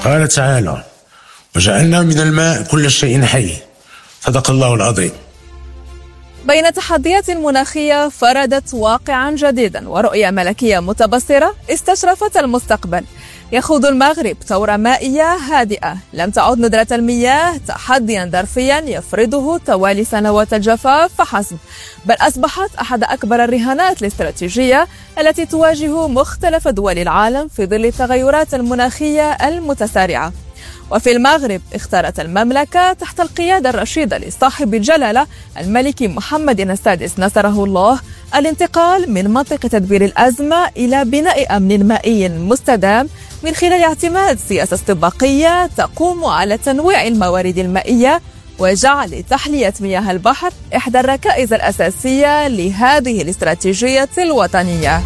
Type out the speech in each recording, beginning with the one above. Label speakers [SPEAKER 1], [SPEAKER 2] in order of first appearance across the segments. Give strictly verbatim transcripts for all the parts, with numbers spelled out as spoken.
[SPEAKER 1] قال تعالى: وجعلنا من الماء كل شيء حي. صدق الله العظيم.
[SPEAKER 2] بين تحديات مناخية فرضت واقعا جديدا ورؤية ملكية متبصرة استشرفت المستقبل. يخوض المغرب ثورة مائية هادئة. لم تعد ندرة المياه تحديا ظرفيا يفرضه توالي سنوات الجفاف فحسب، بل أصبحت أحد أكبر الرهانات الاستراتيجية التي تواجه مختلف دول العالم في ظل التغيرات المناخية المتسارعة. وفي المغرب اختارت المملكة تحت القيادة الرشيدة لصاحب الجلالة الملك محمد السادس نصره الله الانتقال من منطقة تدبير الأزمة إلى بناء أمن مائي مستدام من خلال اعتماد سياسة استباقية تقوم على تنويع الموارد المائية وجعل تحلية مياه البحر إحدى الركائز الأساسية لهذه الاستراتيجية الوطنية.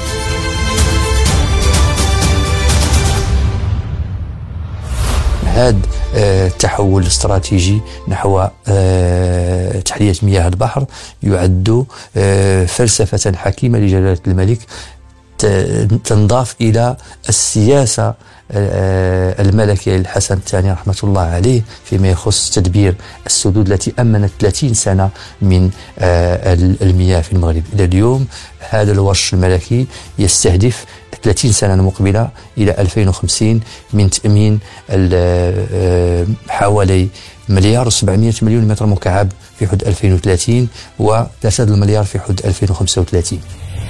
[SPEAKER 3] هذا التحول الاستراتيجي نحو تحلية مياه البحر يعد فلسفة حكيمة لجلالة الملك تنضاف إلى السياسة الملكية للحسن الثاني رحمة الله عليه فيما يخص تدبير السدود التي أمنت ثلاثين سنة من المياه في المغرب. إلى اليوم هذا الورش الملكي يستهدف ثلاثين سنة مقبلة إلى ألفين وخمسين من تأمين حوالي مليار وسبعمائة مليون متر مكعب في حدود ألفين وثلاثين وثلاثة المليار في حدود ألفين وخمسة وثلاثين.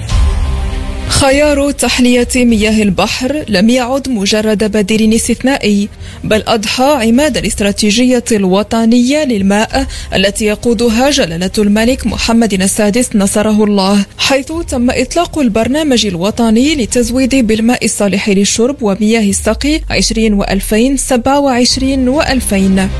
[SPEAKER 2] خيار تحلية مياه البحر لم يعد مجرد بديل استثنائي، بل أضحى عماد الاستراتيجية الوطنية للماء التي يقودها جلالة الملك محمد السادس نصره الله، حيث تم إطلاق البرنامج الوطني للتزويد بالماء الصالح للشرب ومياه السقي عشرين وألفين سبعة وعشرين وألفين.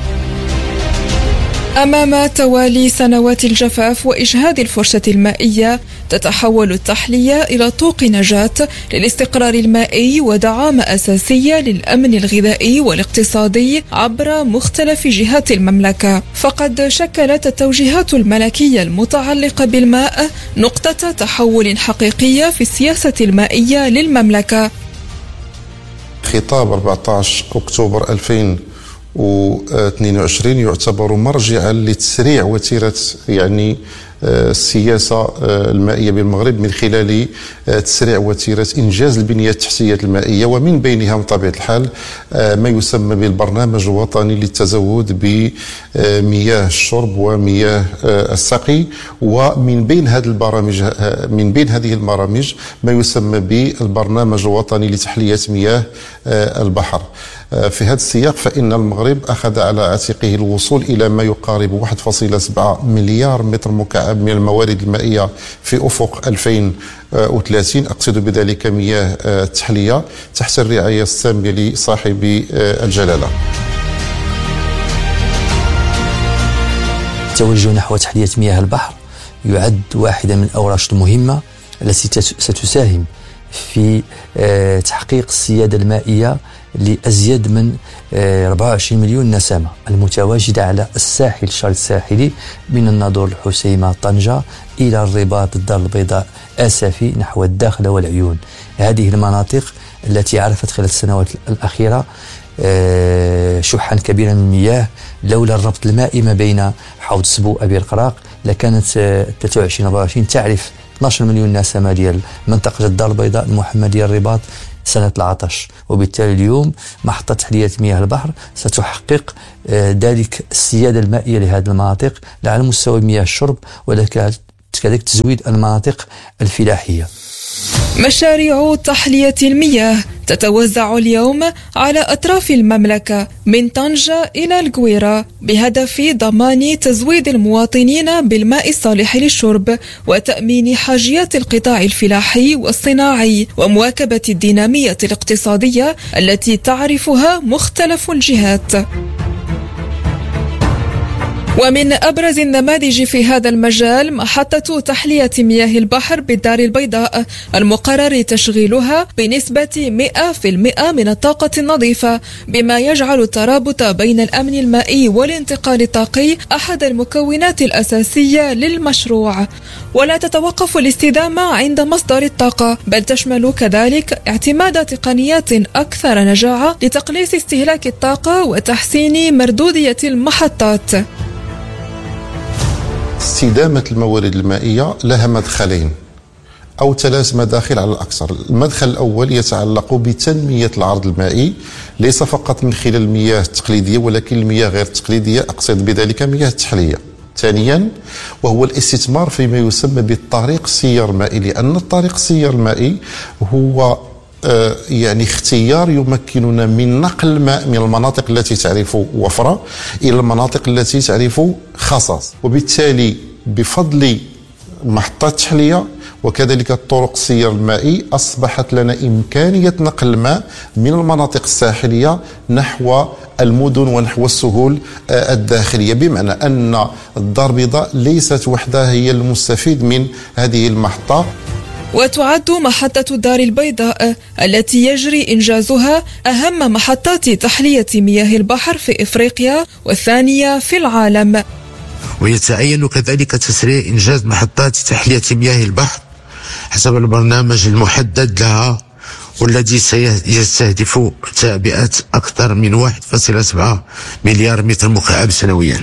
[SPEAKER 2] أمام توالي سنوات الجفاف وإجهاد الفرصة المائية تتحول التحلية إلى طوق نجاة للاستقرار المائي ودعامة أساسية للأمن الغذائي والاقتصادي عبر مختلف جهات المملكة. فقد شكلت التوجيهات الملكية المتعلقة بالماء نقطة تحول حقيقية في السياسة المائية للمملكة.
[SPEAKER 4] خطاب أربعة عشر أكتوبر ألفين واثنين وعشرين يعتبر مرجعا لتسريع وتيرة يعني السياسة المائية بالمغرب من خلال تسريع وتيرة إنجاز البنية التحتية المائية، ومن بينها بطبيعة الحال ما يسمى بالبرنامج الوطني للتزود بمياه الشرب ومياه السقي. ومن بين هذه البرامج من بين هذه البرامج ما يسمى بالبرنامج الوطني لتحلية مياه البحر. في هذا السياق فإن المغرب أخذ على عاتقه الوصول إلى ما يقارب واحد فاصلة سبعة مليار متر مكعب من الموارد المائية في أفق ألفين وثلاثين، أقصد بذلك مياه التحلية تحت الرعاية السامية لصاحب الجلالة.
[SPEAKER 3] التوجه نحو تحلية مياه البحر يعد واحدة من الأوراش المهمة التي ستساهم في تحقيق السيادة المائية لأزيد من أربعة وعشرين مليون نسمة المتواجدة على الساحل الشرق الساحلي من الناظور الحسيمة طنجة إلى الرباط الدار البيضاء أسفي نحو الداخلة والعيون. هذه المناطق التي عرفت خلال السنوات الأخيرة شحا كبيرا من المياه. لولا الربط المائي ما بين حوض سبو أبي القراق لكانت ثلاثة وعشرين أربعة وعشرين تعرف اثني عشر مليون نسمة ديال منطقة الدار البيضاء المحمدية الرباط سنة العطش. وبالتالي اليوم محطة تحلية مياه البحر ستحقق ذلك السيادة المائية لهذه المناطق على مستوى مياه الشرب وكذلك تزويد المناطق الفلاحية.
[SPEAKER 2] مشاريع تحلية المياه تتوزع اليوم على أطراف المملكة من طنجة إلى القويرة بهدف ضمان تزويد المواطنين بالماء الصالح للشرب وتأمين حاجيات القطاع الفلاحي والصناعي ومواكبة الدينامية الاقتصادية التي تعرفها مختلف الجهات. ومن أبرز النماذج في هذا المجال محطة تحلية مياه البحر بالدار البيضاء المقرر تشغيلها بنسبة مئة بالمئة من الطاقة النظيفة، بما يجعل الترابط بين الأمن المائي والانتقال الطاقي أحد المكونات الأساسية للمشروع. ولا تتوقف الاستدامة عند مصدر الطاقة، بل تشمل كذلك اعتماد تقنيات أكثر نجاعة لتقليص استهلاك الطاقة وتحسين مردودية المحطات.
[SPEAKER 4] استدامة الموارد المائية لها مدخلين أو ثلاث مداخل على الأكثر. المدخل الأول يتعلق بتنمية العرض المائي، ليس فقط من خلال المياه التقليدية ولكن المياه غير التقليدية، أقصد بذلك مياه التحلية. ثانيا وهو الاستثمار فيما يسمى بالطريق السير المائي، لأن الطريق السير المائي هو آه يعني اختيار يمكننا من نقل الماء من المناطق التي تعرف وفرة إلى المناطق التي تعرف خصاص، وبالتالي بفضل محطات التحلية وكذلك الطرق السير المائي أصبحت لنا إمكانية نقل الماء من المناطق الساحلية نحو المدن ونحو السهول الداخلية، بمعنى أن الدار البيضاء ليست وحدها هي المستفيد من هذه المحطة.
[SPEAKER 2] وتعد محطة الدار البيضاء التي يجري إنجازها أهم محطات تحلية مياه البحر في إفريقيا والثانية في العالم.
[SPEAKER 1] ويتعين كذلك تسريع إنجاز محطات تحلية مياه البحر حسب البرنامج المحدد لها، والذي سيستهدف تعبئة أكثر من واحد فاصلة سبعة مليار متر مكعب سنويا،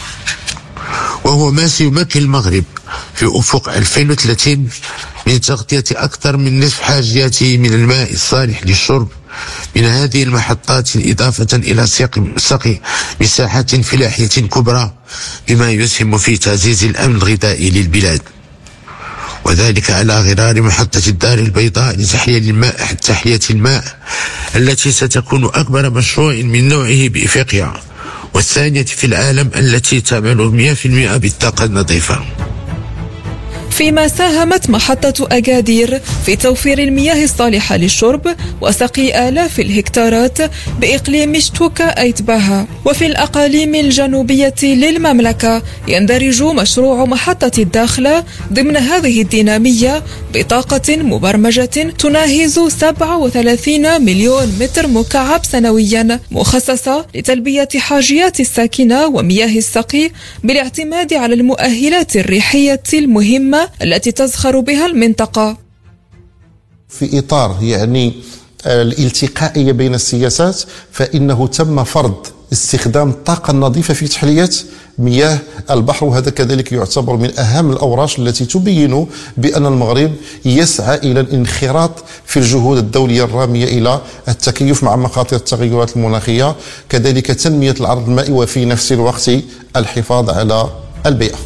[SPEAKER 1] وهو ما سيمكن المغرب في أفق ألفين وثلاثين من تغطية أكثر من نصف حاجياته من الماء الصالح للشرب من هذه المحطات، إضافة إلى سقي مساحات فلاحية كبرى، بما يسهم في تعزيز الأمن الغذائي للبلاد، وذلك على غرار محطة الدار البيضاء لتحلية الماء تحلية الماء التي ستكون أكبر مشروع من نوعه بإفريقيا والثانية في العالم التي تعمل مئة بالمئة بالطاقة النظيفة.
[SPEAKER 2] فيما ساهمت محطة أكادير في توفير المياه الصالحة للشرب وسقي آلاف الهكتارات بإقليم شتوكا أيتباها. وفي الأقاليم الجنوبية للمملكة يندرج مشروع محطة الداخلة ضمن هذه الدينامية بطاقة مبرمجة تناهز سبعة وثلاثين مليون متر مكعب سنويا، مخصصة لتلبية حاجيات الساكنة ومياه السقي بالاعتماد على المؤهلات الريحية المهمة التي تزخر بها المنطقة.
[SPEAKER 4] في إطار يعني الالتقائية بين السياسات، فإنه تم فرض استخدام الطاقة النظيفة في تحلية مياه البحر، وهذا كذلك يعتبر من أهم الأوراش التي تبين بأن المغرب يسعى إلى الانخراط في الجهود الدولية الرامية إلى التكيف مع مخاطر التغيرات المناخية، كذلك تنمية العرض المائي وفي نفس الوقت الحفاظ على البيئة.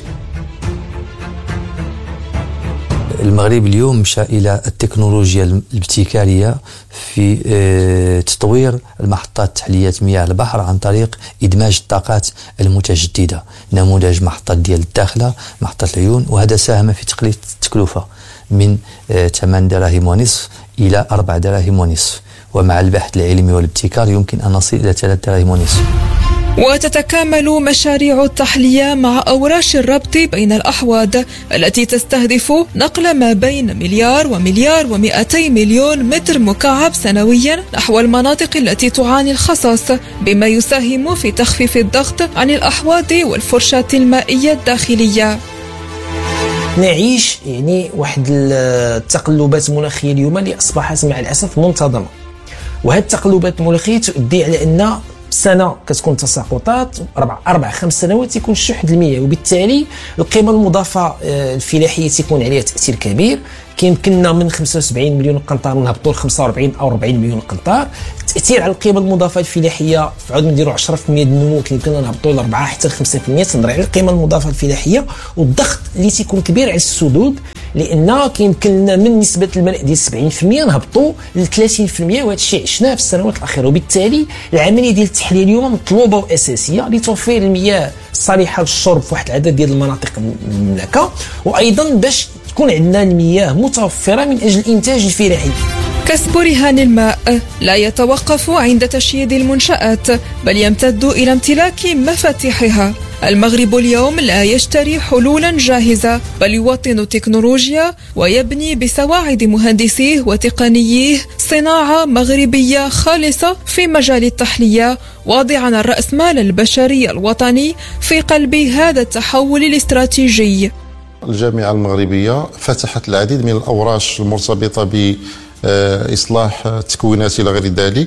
[SPEAKER 3] المغرب اليوم مشى إلى التكنولوجيا الابتكارية في تطوير المحطات تحلية مياه البحر عن طريق إدماج الطاقات المتجددة، نموذج محطة ديال الداخلة، محطة العيون، وهذا ساهم في تقليل التكلفة من ثمان دراهم ونصف إلى أربع دراهم ونصف، ومع البحث العلمي والابتكار يمكن أن نصل إلى ثلاث دراهم ونصف.
[SPEAKER 2] وتتكامل مشاريع التحلية مع أوراش الربط بين الأحواض التي تستهدف نقل ما بين مليار ومليار ومئتي مليون متر مكعب سنويا نحو المناطق التي تعاني الخصاص، بما يساهم في تخفيف الضغط عن الأحواض والفرشاة المائية الداخلية.
[SPEAKER 5] نعيش يعني واحد التقلبات المناخية اليوم اللي أصبحت مع الأسف منتظمة، وهذه التقلبات المناخية تؤدي على أن سنة كتكون تساقطات، أربع أربع خمس سنوات يكون شحذ المياه، وبالتالي القيمة المضافة الفلاحية تكون عليها تأثير كبير. كيمكننا من خمسة وسبعين مليون قنطار نهبطوا ل خمسة وأربعين أو أربعين مليون قنطار. التأثير على القيمة المضافة الفلاحية فعود نديروا عشرة بالمئة النمو، كيمكننا نهبطوا ل أربعة حتى ل خمسة بالمئة، تنظر على القيمة المضافة الفلاحية. والضغط اللي تيكون كبير على السدود، لأن كيمكن لنا من نسبة الملء ديال سبعين بالمئة نهبطوا ل ثلاثين بالمئة، وهذا الشيء عشناه في السنوات الأخيرة. وبالتالي العملية ديال التحلية اليوم مطلوبة وأساسية لتوفير المياه الصالحة للشرب في واحد العدد ديال المناطق المملكة، وأيضا باش تكون عندنا المياه متوفرة من أجل الإنتاج الفلاحي.
[SPEAKER 2] كسب رهان الماء لا يتوقف عند تشييد المنشآت، بل يمتد إلى امتلاك مفاتيحها. المغرب اليوم لا يشتري حلولا جاهزة، بل يوطن التكنولوجيا ويبني بسواعد مهندسيه وتقنييه صناعة مغربية خالصة في مجال التحلية، واضعا الرأسمال البشري الوطني في قلب هذا التحول الاستراتيجي.
[SPEAKER 4] الجامعة المغربية فتحت العديد من الأوراش المرتبطة بإصلاح التكوينات إلى غير ذلك،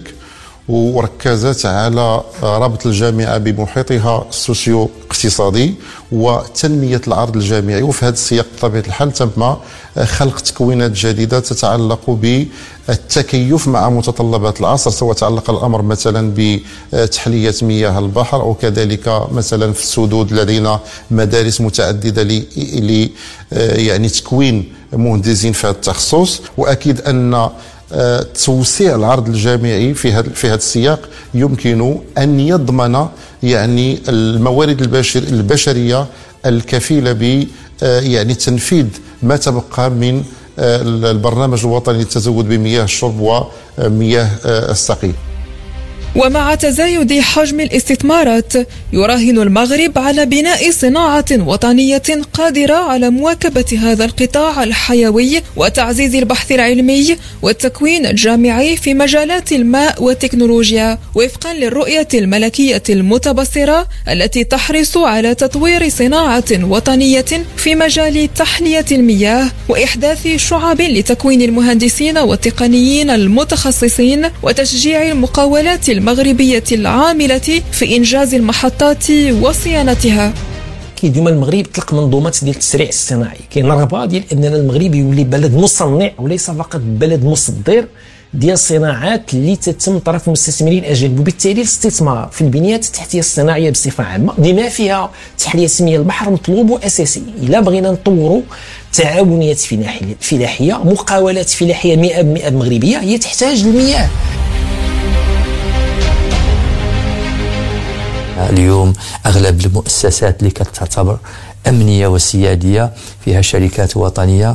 [SPEAKER 4] وركزت على ربط الجامعة بمحيطها السوسيو اقتصادي وتنمية العرض الجامعي. وفي هذا السياق بطبيعة الحال تم خلق تكوينات جديدة تتعلق بالتكيف مع متطلبات العصر، سواء تعلق الأمر مثلا بتحلية مياه البحر أو كذلك مثلا في السدود لدينا مدارس متعددة ل يعني تكوين مهندسين في هذا التخصص. وأكيد أن توسيع العرض الجامعي في هذا في هذا السياق يمكن ان يضمن يعني الموارد البشر البشريه الكفيله ب يعني تنفيذ ما تبقى من البرنامج الوطني للتزود بمياه الشرب ومياه السقي.
[SPEAKER 2] ومع تزايد حجم الاستثمارات يراهن المغرب على بناء صناعة وطنية قادرة على مواكبة هذا القطاع الحيوي وتعزيز البحث العلمي والتكوين الجامعي في مجالات الماء والتكنولوجيا، وفقا للرؤية الملكية المتبصرة التي تحرص على تطوير صناعة وطنية في مجال تحلية المياه وإحداث شعب لتكوين المهندسين والتقنيين المتخصصين وتشجيع المقاولات المغربية العاملة في إنجاز المحطات وصيانتها.
[SPEAKER 5] كيديما المغرب طلق منظومات ديال التسريع الصناعي، كاين رغبه ديال اننا المغرب يولي بلد مصنع وليس فقط بلد مصدر ديال الصناعات اللي تتم طرف مستثمرين اجانب، وبالتالي الاستثمار في البنيات التحتيه الصناعيه بصفه عامه بما فيها تحليه مياه البحر مطلوب واساسي. الا بغينا نطوروا تعاونيات فلاحيه مقاولات فلاحيه مئة بالمئة مغربيه هي تحتاج المياه.
[SPEAKER 3] اليوم أغلب المؤسسات اللي كتعتبر أمنية وسيادية فيها شركات وطنية،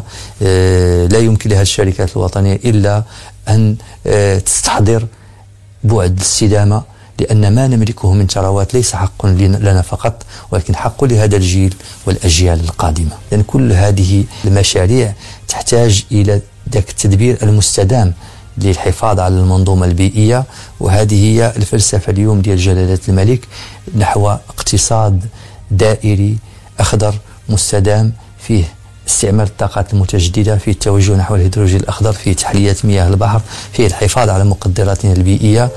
[SPEAKER 3] لا يمكن لها الشركات الوطنية إلا أن تستحضر بعد الاستدامة، لأن ما نملكه من ثروات ليس حق لنا فقط ولكن حق لهذا الجيل والأجيال القادمة. لأن كل هذه المشاريع تحتاج إلى ذاك التدبير المستدام للحفاظ على المنظومة البيئية، وهذه هي الفلسفة اليوم ديال جلالة الملك نحو اقتصاد دائري أخضر مستدام فيه استعمال الطاقات المتجددة، في التوجه نحو الهيدروجين الأخضر، في تحلية مياه البحر، في الحفاظ على مقدراتنا البيئية.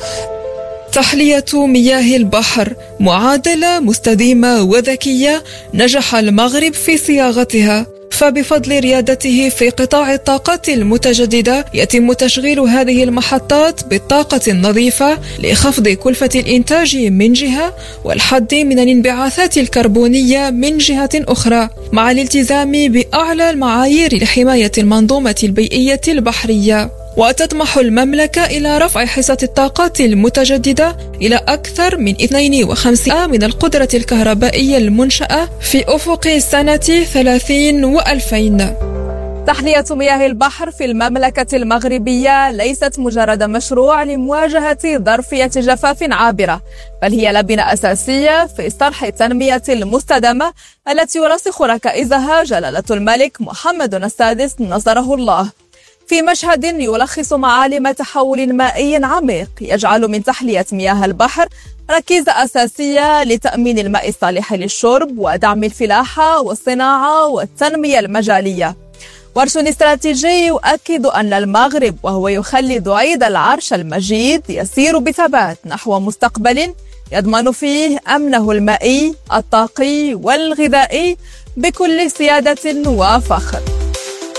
[SPEAKER 2] تحلية مياه البحر معادلة مستديمة وذكية نجح المغرب في صياغتها، فبفضل ريادته في قطاع الطاقات المتجددة يتم تشغيل هذه المحطات بالطاقة النظيفة لخفض كلفة الإنتاج من جهة والحد من الانبعاثات الكربونية من جهة أخرى، مع الالتزام بأعلى المعايير لحماية المنظومة البيئية البحرية. وتطمح المملكة إلى رفع حصة الطاقات المتجددة إلى أكثر من اثنين وخمسين بالمئة من القدرة الكهربائية المنشأة في أفق سنة ثلاثين وألفين. تحلية مياه البحر في المملكة المغربية ليست مجرد مشروع لمواجهة ظرفية جفاف عابرة، بل هي لبنة أساسية في طرح التنمية المستدامة التي يرسخ ركائزها جلالة الملك محمد السادس نصره الله، في مشهد يلخص معالم تحول مائي عميق يجعل من تحلية مياه البحر ركيزة أساسية لتأمين الماء الصالح للشرب ودعم الفلاحة والصناعة والتنمية المجالية. ورش استراتيجي يؤكد أن المغرب وهو يخلد عيد العرش المجيد يسير بثبات نحو مستقبل يضمن فيه أمنه المائي الطاقي والغذائي بكل سيادة وفخر.